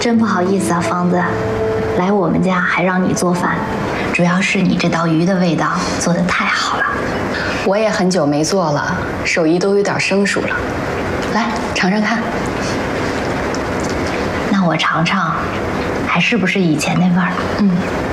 真不好意思啊，芳子，来我们家还让你做饭，主要是你这道鱼的味道做得太好了。 我也很久没做了，手艺都有点生疏了。来尝尝看。 那我尝尝，还是不是以前那味儿？